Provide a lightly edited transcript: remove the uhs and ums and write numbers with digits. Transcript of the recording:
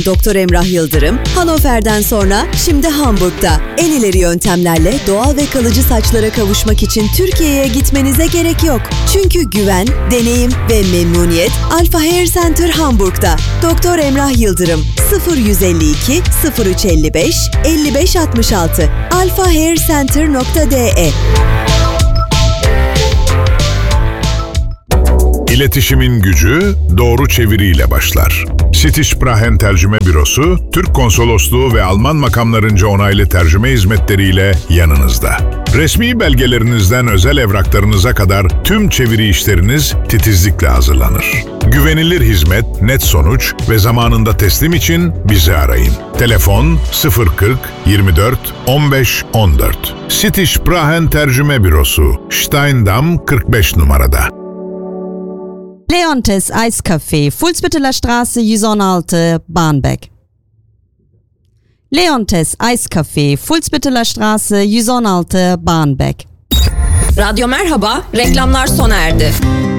Doktor Emrah Yıldırım, Hannover'den sonra şimdi Hamburg'da. En ileri yöntemlerle doğal ve kalıcı saçlara kavuşmak için Türkiye'ye gitmenize gerek yok. Çünkü güven, deneyim ve memnuniyet Alpha Hair Center Hamburg'da. Doktor Emrah Yıldırım 0152 0355 5566 alphahaircenter.de. İletişimin gücü doğru çeviriyle başlar. Sitişprahen Tercüme Bürosu, Türk Konsolosluğu ve Alman makamlarınca onaylı tercüme hizmetleriyle yanınızda. Resmi belgelerinizden özel evraklarınıza kadar tüm çeviri işleriniz titizlikle hazırlanır. Güvenilir hizmet, net sonuç ve zamanında teslim için bizi arayın. Telefon 040 24 15 14. Sitişprahen Tercüme Bürosu, Steindam 45 numarada. Leontes Eiscafé, Fuhlsbütteler Straße 116, Barmbek. Leontes Eiscafé, Fuhlsbütteler Straße 116, Barmbek. Radyo Merhaba, reklamlar sona erdi.